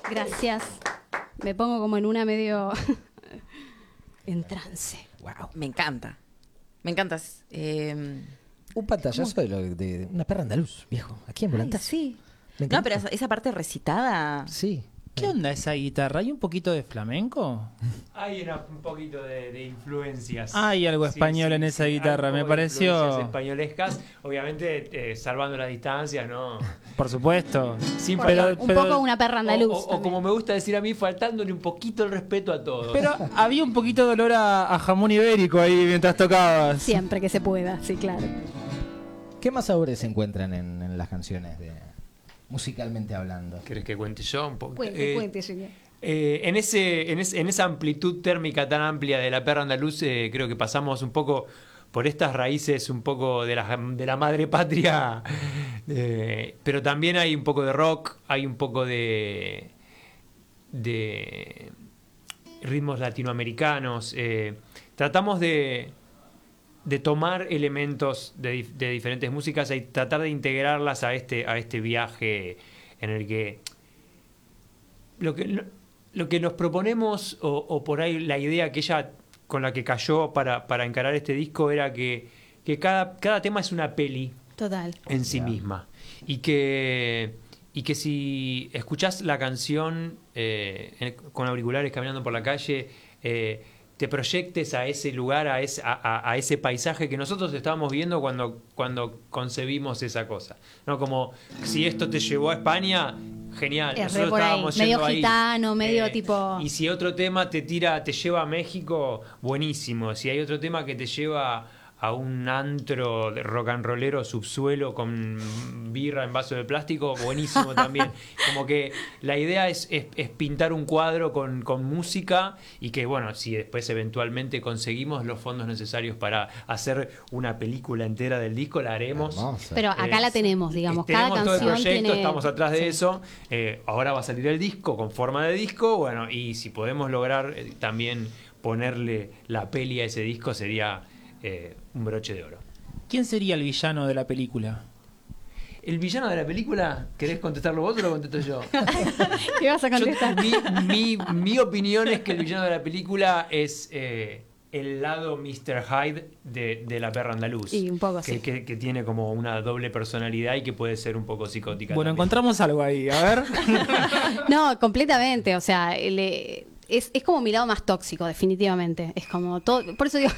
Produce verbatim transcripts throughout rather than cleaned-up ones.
Gracias. Me pongo como en una medio en trance. Wow. Me encanta. Me encanta. Eh... Un pantallazo de, lo, de una perra andaluz, viejo. Aquí en Volantás. Sí. No, pero esa, esa parte recitada. Sí. ¿Qué onda esa guitarra? ¿Hay un poquito de flamenco? Hay una, un poquito de, de influencias. Hay algo Sí, español sí, en esa sí, guitarra, hay un me poco de pareció. influencias españolescas, obviamente eh, salvando las distancias, ¿no? Por supuesto. Sin Porque pero, un pero- poco una perra andaluz. o, o- o como me gusta decir a mí, faltándole un poquito el respeto a todos. Pero había un poquito de olor a, a jamón ibérico ahí mientras tocabas. Siempre que se pueda, sí, claro. ¿Qué más sabores se encuentran en, en las canciones, de, musicalmente hablando? ¿Querés que cuente yo un poco? Cuente, Eh, cuente, señor. Eh, en, ese, en, ese- en esa amplitud térmica tan amplia de la perra andaluz, eh, creo que pasamos un poco por estas raíces, un poco de la, de la madre patria, eh, pero también hay un poco de rock, hay un poco de, de ritmos latinoamericanos. eh, tratamos de, de tomar elementos de, dif- de diferentes músicas y tratar de integrarlas a este, a este viaje en el que lo que, lo, lo que nos proponemos, o, o por ahí la idea que ella con la que cayó para, para encarar este disco era que, que cada, cada tema es una peli Total. en sí Ya. misma. Y que, y que si escuchás la canción eh, en- con auriculares caminando por la calle, eh, te proyectes a ese lugar, a ese, a, a- a ese paisaje que nosotros estábamos viendo cuando, cuando concebimos esa cosa. ¿No? Como si esto te llevó a España, genial. Es re Nosotros por ahí, estábamos medio yendo ahí. gitano, medio tipo- Y si otro tema te tira, te lleva a México, buenísimo. Si hay otro tema que te lleva a un antro de rock and rollero subsuelo con birra en vaso de plástico, buenísimo también. Como que la idea es, es, es pintar un cuadro con, con música y que, bueno, si después eventualmente conseguimos los fondos necesarios para hacer una película entera del disco, la haremos. Hermoso. Pero acá Eh, la tenemos, digamos. tenemos Cada todo el canción proyecto, tiene... estamos atrás de Sí. eso. Eh, ahora va a salir el disco con forma de disco, bueno, y si podemos lograr eh, también ponerle la peli a ese disco sería eh, un broche de oro. ¿Quién sería el villano de la película? ¿El villano de la película? ¿Querés contestarlo vos o lo contesto yo? ¿Qué vas a Yo- contestar? mi, mi, mi opinión es que el villano de la película es eh, el lado míster Hyde de, de la perra andaluz. Y un poco, que, sí. que, que tiene como una doble personalidad y que puede ser un poco psicótica. Bueno, también. encontramos algo ahí, a ver. No, completamente. O sea, le- es, es como mi lado más tóxico, definitivamente. Es como todo. Por eso digo.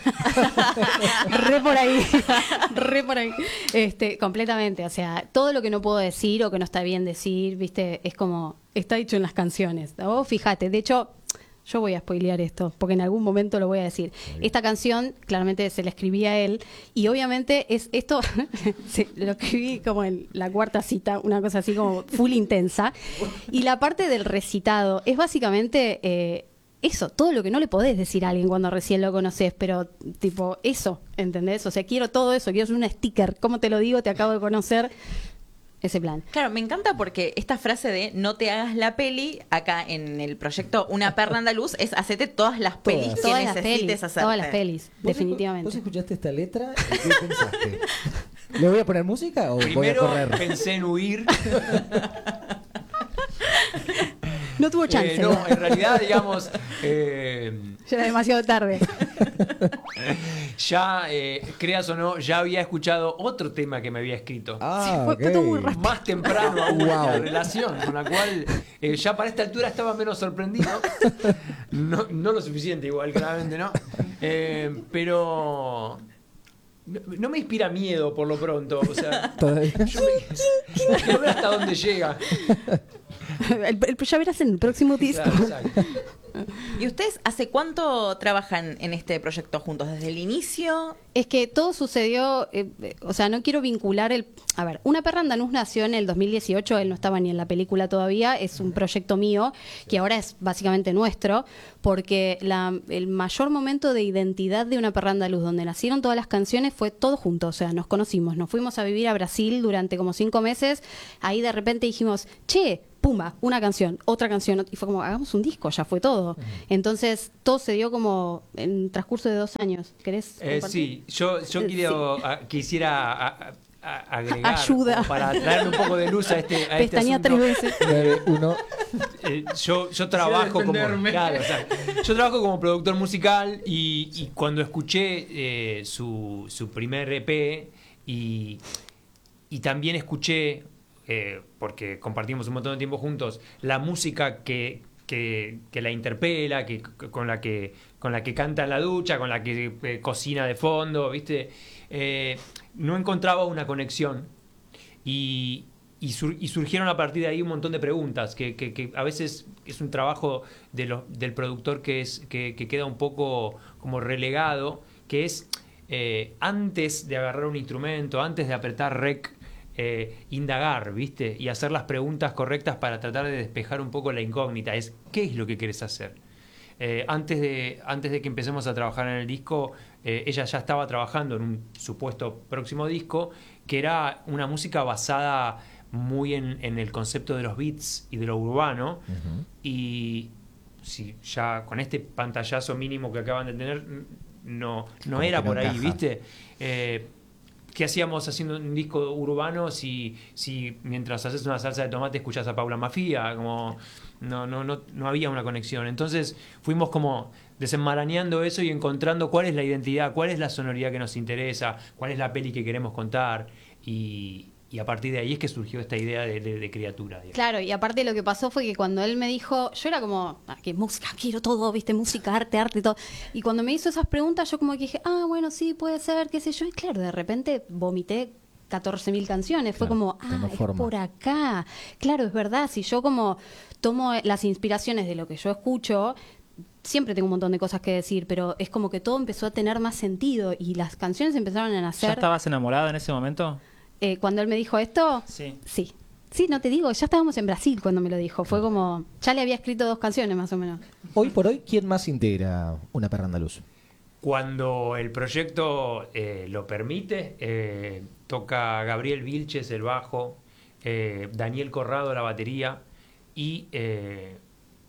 re por ahí. Re por ahí. Este, completamente. O sea, todo lo que no puedo decir o que no está bien decir, viste, es como. Está dicho en las canciones. Vos fíjate. De hecho. Yo voy a spoilear esto, porque en algún momento lo voy a decir. Esta canción, claramente se la escribí a él, y obviamente es esto, se- lo escribí como en la cuarta cita, una cosa así como full intensa. Y la parte del recitado es básicamente eh, eso, todo lo que no le podés decir a alguien cuando recién lo conoces, pero tipo eso, ¿entendés? O sea, quiero todo eso, quiero ser un sticker. ¿Cómo te lo digo? Te acabo de conocer. Ese plan. Claro, me encanta porque esta frase de no te hagas la peli, acá en el proyecto Una perra andaluz, es hacete todas las pelis Todas. que Todas las necesites pelis, hacerte. todas las pelis, ¿Vos definitivamente. escu- ¿Vos escuchaste esta letra y qué pensaste? ¿Le voy a poner música o voy a Primero correr? pensé en huir. No tuvo chance. Eh, no, en realidad, digamos, eh, Ya era demasiado tarde. ya, eh, creas o no, ya había escuchado otro tema que me había escrito. Ah, fue- fue todo muy ok. rápido. Más temprano aún en la Wow. relación, con la cual eh, ya para esta altura estaba menos sorprendido. No, no lo suficiente, igual, claramente, ¿no? Eh, pero no, no me inspira miedo por lo pronto. O sea, Todavía. yo me, quiero ver hasta dónde llega. El- el- ya verás en el próximo disco. Claro, exacto. ¿Y ustedes hace cuánto trabajan en este proyecto juntos? ¿Desde el inicio? Es que todo sucedió, eh, eh, o sea, no quiero vincular el... A ver, Una perra andaluz nació en el dos mil dieciocho, él no estaba ni en la película todavía, es un proyecto mío, que ahora es básicamente nuestro, porque la- el mayor momento de identidad de Una perra andaluz, donde nacieron todas las canciones, fue todo junto, o sea, nos conocimos, nos fuimos a vivir a Brasil durante como cinco meses, ahí de repente dijimos, che, pumba, una canción, otra canción, y fue como, hagamos un disco, ya fue todo. Entonces, todo se dio como en el transcurso de dos años. ¿Querés Eh, compartir? sí, yo, yo Eh, quiero, a- quisiera a- a- agregar Ayuda. como para traerle un poco de luz a este, a este Pestañea asunto. tres veces. nueve uno eh, yo, yo trabajo como defenderme. claro, o sea, yo trabajo como productor musical y, y cuando escuché eh, su, su primer E P y, y también escuché, eh, porque compartimos un montón de tiempo juntos, la música que, que, que la interpela, que, con, la que, con la que canta en la ducha, con la que eh, cocina de fondo, ¿viste? Eh, no encontraba una conexión y, y, sur, y surgieron a partir de ahí un montón de preguntas que, que, que a veces es un trabajo de lo, del productor que, es, que, que queda un poco como relegado, que es eh, antes de agarrar un instrumento, antes de apretar rec, eh, indagar, ¿viste? Y hacer las preguntas correctas para tratar de despejar un poco la incógnita. Es, ¿qué es lo que querés hacer? Eh, antes, de, antes de que empecemos a trabajar en el disco, eh, ella ya estaba trabajando en un supuesto próximo disco, que era una música basada muy en, en el concepto de los beats y de lo urbano. Ujú. Y si ya con este pantallazo mínimo que acaban de tener, no, no Como era que no por ahí, encaja. ¿viste? Eh, ¿Qué hacíamos haciendo un disco urbano si, si mientras haces una salsa de tomate escuchás a Paula Mafia? Como no, no, no, no había una conexión. Entonces fuimos como desenmarañando eso y encontrando cuál es la identidad, cuál es la sonoridad que nos interesa, cuál es la peli que queremos contar. Y, y a partir de ahí es que surgió esta idea de, de, de criatura. Digamos. Claro, y aparte lo que pasó fue que cuando él me dijo, yo era como, ah, que música, quiero todo, viste, música, arte, arte y todo. Y cuando me hizo esas preguntas, yo como que dije, ah, bueno, sí, puede ser, qué sé yo. Y claro, de repente vomité catorce mil canciones. Fue Claro, como, tomó ah, es forma. por acá. Claro, es verdad, si yo como tomo las inspiraciones de lo que yo escucho, siempre tengo un montón de cosas que decir, pero es como que todo empezó a tener más sentido y las canciones empezaron a ¿Ya nacer. estabas enamorada en ese momento? Eh, cuando él me dijo esto, Sí. sí. Sí, no te digo, ya estábamos en Brasil cuando me lo dijo. Fue como, ya le había escrito dos canciones más o menos. Hoy por hoy, ¿quién más integra Una Perra Andaluz? Cuando el proyecto eh, lo permite, eh, toca Gabriel Vilches el bajo, eh, Daniel Corrado la batería y eh,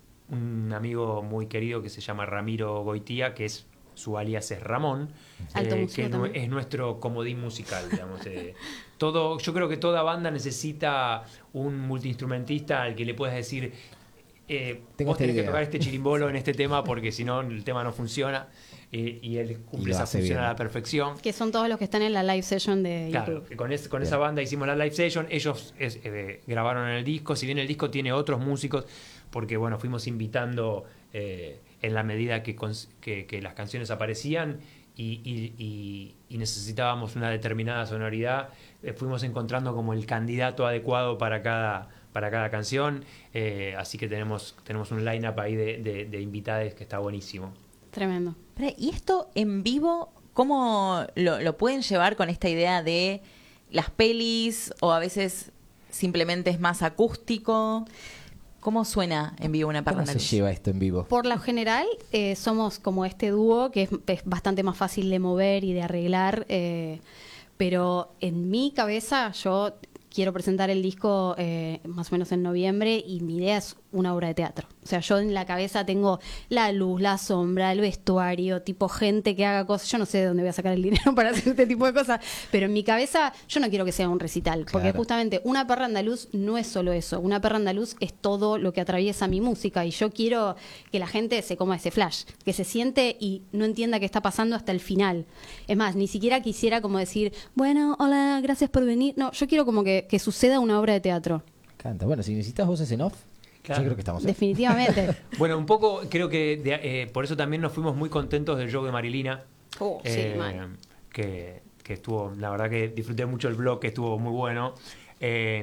un amigo muy querido que se llama Ramiro Goitía, que es su alias es Ramón, Alto eh, músico que es, también. es nuestro comodín musical, digamos. eh. Todo, yo creo que toda banda necesita un multiinstrumentista al que le puedas decir, eh, Tengo vos esta tenés que idea. tocar este chirimbolo en este tema porque si no el tema no funciona. Eh, y él Y cumple lo esa hace función bien. a la perfección. Que son todos los que están en la live session de Claro, YouTube. que con, es- con Bien. esa banda hicimos la live session, ellos es- eh, grabaron el disco, si bien el disco tiene otros músicos, porque bueno, fuimos invitando eh, en la medida que, cons- que, que las canciones aparecían y, y- y- y necesitábamos una determinada sonoridad, eh, fuimos encontrando como el candidato adecuado para cada, para cada canción, eh, así que tenemos, tenemos un line-up ahí de, de, de invitades que está buenísimo. Tremendo. Espera, ¿y esto en vivo, cómo lo, lo pueden llevar con esta idea de las pelis o a veces simplemente es más acústico? ¿Cómo suena en vivo una ¿Cómo Perra se Andaluz? lleva esto en vivo? Por lo general, eh, somos como este dúo que es, es bastante más fácil de mover y de arreglar, eh, pero en mi cabeza yo quiero presentar el disco eh, más o menos en noviembre y mi idea es una obra de teatro. O sea, yo en la cabeza tengo la luz, la sombra, el vestuario, tipo gente que haga cosas. Yo no sé de dónde voy a sacar el dinero para hacer este tipo de cosas, pero en mi cabeza yo no quiero que sea un recital, porque Claro. justamente Una Perra Andaluz no es solo eso. Una Perra Andaluz es todo lo que atraviesa mi música y yo quiero que la gente se coma ese flash, que se siente y no entienda qué está pasando hasta el final. Es más, ni siquiera quisiera como decir, bueno, hola, gracias por venir. No, yo quiero como que, que suceda una obra de teatro. Canta. Bueno, si necesitas voces en off, Claro. yo creo que estamos. Definitivamente. Bueno, un poco creo que de- eh, por eso también nos fuimos muy contentos del show de Marilina. Oh, sí, eh, mal. que, que estuvo, la verdad que disfruté mucho el blog, que estuvo muy bueno. Eh,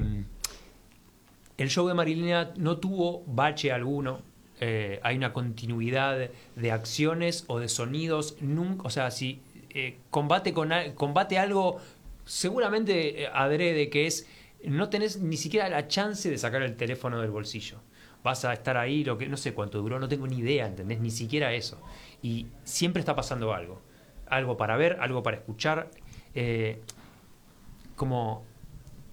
el show de Marilina no tuvo bache alguno. Eh, hay una continuidad de acciones o de sonidos. Nunca, o sea, si eh, combate, con, al- combate algo seguramente eh, adrede, que es no tenés ni siquiera la chance de sacar el teléfono del bolsillo. Vas a estar ahí, lo que no sé cuánto duró, no tengo ni idea, ¿entendés? Ni siquiera eso. Y siempre está pasando algo. Algo para ver, algo para escuchar. eh, como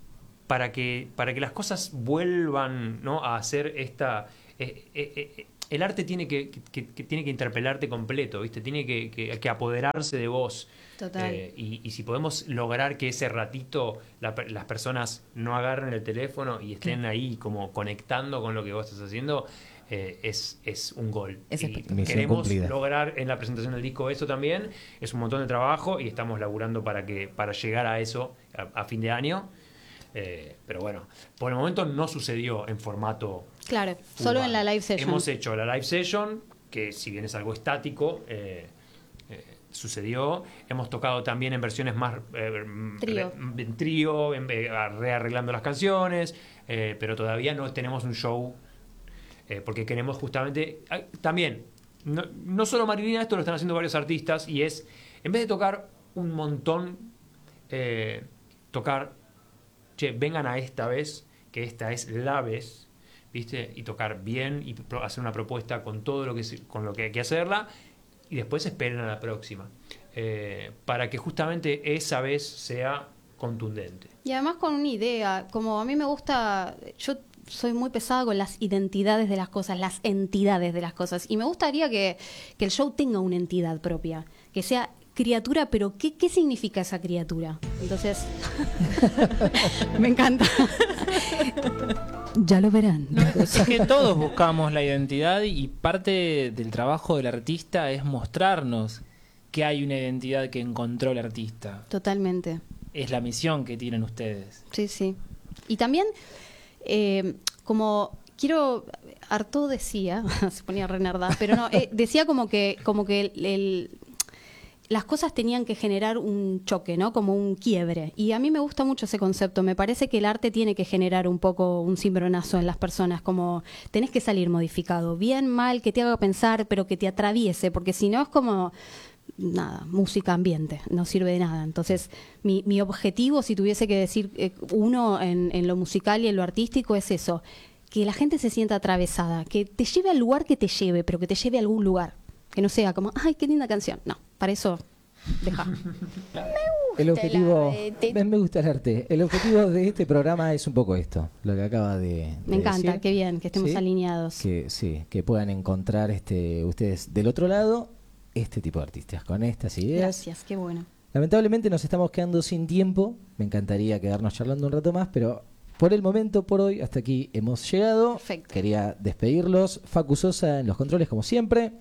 para que, para que las cosas vuelvan, ¿no?, a hacer esta, eh, eh, eh, el arte tiene que, que, que tiene que interpelarte completo, ¿viste? Tiene que, que, que apoderarse de vos. Total. Eh, y, y si podemos lograr que ese ratito la, las personas no agarren el teléfono y estén ahí como conectando con lo que vos estás haciendo, eh, es, es un gol. Es Y espectacular. Misión queremos cumplida. lograr en la presentación del disco eso también. Es un montón de trabajo y estamos laburando para, que, para llegar a eso a, a fin de año. Eh, pero bueno, por el momento no sucedió en formato Claro, full solo band. en la live session. Hemos hecho la live session, que si bien es algo estático, eh, eh, sucedió. Hemos tocado también en versiones más eh, Trío. re- en trío, en- eh, rearreglando las canciones, eh, pero todavía no tenemos un show, eh, porque queremos justamente, ah, también, no, no solo Marilina, esto lo están haciendo varios artistas, y es, en vez de tocar un montón, eh, tocar, che, vengan a esta vez, que esta es la vez, ¿viste? Y tocar bien y pro- hacer una propuesta con todo lo que se- con lo que hay que hacerla, y después esperen a la próxima, eh, para que justamente esa vez sea contundente. Y además con una idea, como a mí me gusta, yo soy muy pesada con las identidades de las cosas, las entidades de las cosas, y me gustaría que, que el show tenga una entidad propia, que sea criatura, pero ¿qué, qué significa esa criatura? Entonces, me encanta. Ya lo verán. Es que todos buscamos la identidad y parte del trabajo del artista es mostrarnos que hay una identidad que encontró el artista. Totalmente. Es la misión que tienen ustedes. Sí, sí. Y también, eh, como quiero, Artaud decía, se ponía re nerda, pero no, eh, decía como que, como que el, el- las cosas tenían que generar un choque, ¿no? Como un quiebre. Y a mí me gusta mucho ese concepto. Me parece que el arte tiene que generar un poco un cimbronazo en las personas, como tenés que salir modificado, bien, mal, que te haga pensar, pero que te atraviese, porque si no es como nada, música ambiente, no sirve de nada. Entonces, mi, mi objetivo, si tuviese que decir eh, uno en, en lo musical y en lo artístico, es eso, que la gente se sienta atravesada, que te lleve al lugar que te lleve, pero que te lleve a algún lugar, que no sea como, ay, qué linda canción. No, para eso, deja. El objetivo, el arte. me, me gusta el arte. El objetivo de este programa es un poco esto, lo que acaba de, Me de encanta, decir. qué bien, que estemos ¿Sí? alineados. Que sí, que puedan encontrar este ustedes del otro lado este tipo de artistas con estas ideas. Gracias, qué bueno. Lamentablemente nos estamos quedando sin tiempo. Me encantaría quedarnos charlando un rato más, pero por el momento, por hoy, hasta aquí hemos llegado. Perfecto. Quería despedirlos. Facu Sosa en los controles, como siempre.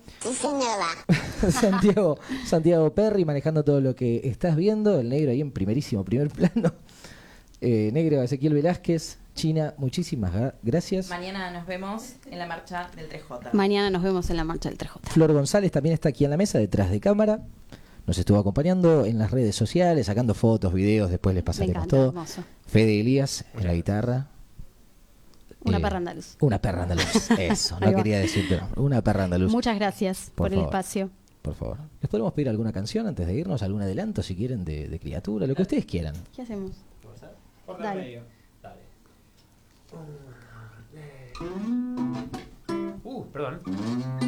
Santiago, Santiago Perry manejando todo lo que estás viendo. El negro ahí en primerísimo primer plano. Eh, negro Ezequiel Velázquez. China, muchísimas gra- gracias. Mañana nos vemos en la marcha del tres J. Mañana nos vemos en la marcha del tres J. Flor González también está aquí en la mesa, detrás de cámara. Nos estuvo acompañando en las redes sociales, sacando fotos, videos, después les Me pasaremos encanta, todo. hermoso. Fede Elías en la guitarra. Una Eh, perra andaluz. Una perra andaluz, eso, no Ahí va. quería decir, pero una perra andaluz. Muchas gracias Por por, el favor. espacio. Por favor. ¿Les podemos pedir alguna canción antes de irnos? ¿Algún adelanto, si quieren, de, de criatura? Lo que ustedes quieran. ¿Qué hacemos? Dale. Uh, perdón.